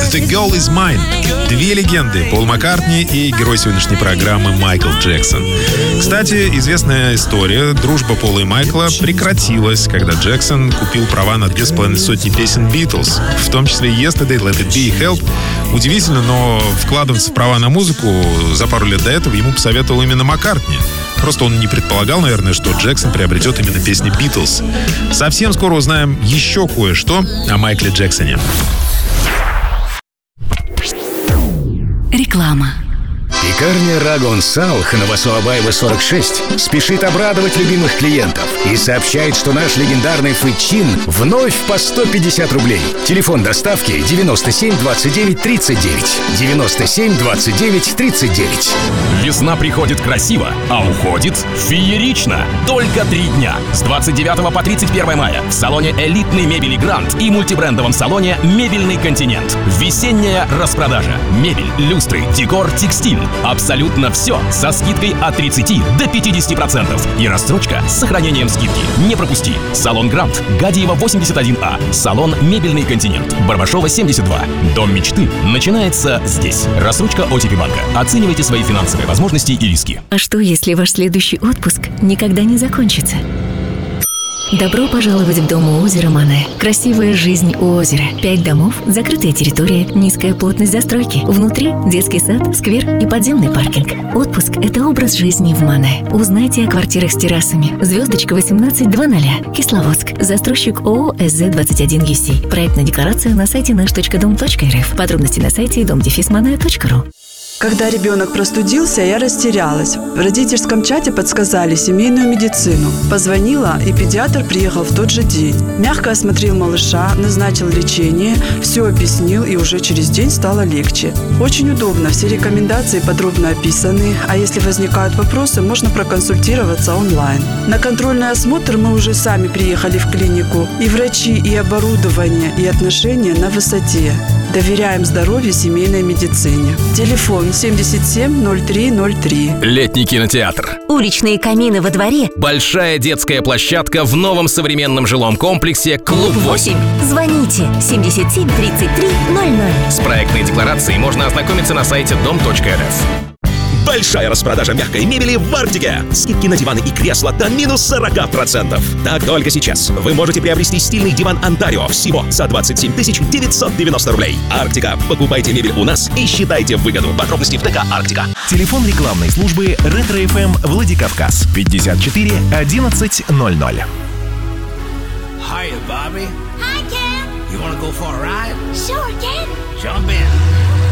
The Girl Is Mine. Две легенды — Пол Маккартни и герой сегодняшней программы Майкл Джексон. Кстати, известная история. Дружба Пола и Майкла прекратилась, когда Джексон купил права на 2,5 песен Beatles, в том числе Yesterday, Let It Be и Help. Удивительно, но вкладываться в права на музыку за пару лет до этого ему посоветовал именно Маккартни. Просто он не предполагал, наверное, что Джексон приобретет именно песни Beatles. Совсем скоро узнаем еще кое-что о Майкле Джексоне. Реклама. Пекарня Рагон Салх на Васуабаева 46 спешит обрадовать любимых клиентов и сообщает, что наш легендарный фычин вновь по 150 рублей. Телефон доставки 97 29 39. 97 29 39. Весна приходит красиво, а уходит феерично. Только 3 дня. С 29 по 31 мая в салоне элитной мебели Гранд и мультибрендовом салоне Мебельный континент. Весенняя распродажа. Мебель, люстры, декор, текстиль. Абсолютно все со скидкой от 30 до 50%. И рассрочка с сохранением скидки. Не пропусти. Салон Гранд, Гадиева 81А. Салон Мебельный континент, Барбашова 72. Дом мечты начинается здесь. Рассрочка ОТП банка. Оценивайте свои финансовые возможности и риски. А что, если ваш следующий отпуск никогда не закончится? Добро пожаловать в дом у озера Мане. Красивая жизнь у озера. 5 домов, закрытая территория, низкая плотность застройки. Внутри детский сад, сквер и подземный паркинг. Отпуск – это образ жизни в Мане. Узнайте о квартирах с террасами. Звездочка 1820, Кисловодск. Застройщик ООО СЗ-21ЮС. Проектная декларация на сайте наш.дом.рф. Подробности на сайте dom-mane.ru. Когда ребенок простудился, я растерялась. В родительском чате подсказали семейную медицину. Позвонила, и педиатр приехал в тот же день. Мягко осмотрел малыша, назначил лечение, все объяснил, и уже через день стало легче. Очень удобно, все рекомендации подробно описаны, а если возникают вопросы, можно проконсультироваться онлайн. На контрольный осмотр мы уже сами приехали в клинику. И врачи, и оборудование, и отношения на высоте. Доверяем здоровью семейной медицине. Телефон 770303. Летний кинотеатр. Уличные камины во дворе. Большая детская площадка в новом современном жилом комплексе «Клуб 8». Звоните 77 33 00. С проектной декларацией можно ознакомиться на сайте dom.rf. Большая распродажа мягкой мебели в Арктике. Скидки на диваны и кресла до минус 40%. Так только сейчас вы можете приобрести стильный диван Онтарио всего за 27 990 рублей. Арктика. Покупайте мебель у нас и считайте выгоду. Подробности в ТК Арктика. Телефон рекламной службы Ретро-ФМ Владикавказ 54 11 00. Hiya, Bobby. Hi, Ken. You wanna go for a ride? Sure, Ken. Jump in.